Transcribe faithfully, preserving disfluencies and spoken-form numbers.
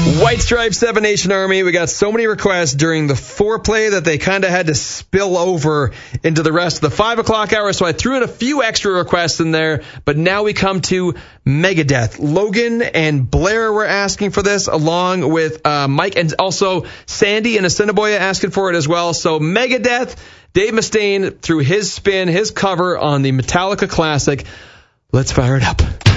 White Stripes, Seven Nation Army. We got so many requests during the foreplay that they kind of had to spill over into the rest of the five o'clock hour. So I threw in a few extra requests in there. But now we come to Megadeth. Logan and Blair were asking for this, along with uh, Mike, and also Sandy and Assiniboia asking for it as well. So Megadeth, Dave Mustaine through his spin, his cover on the Metallica classic. Let's fire it up.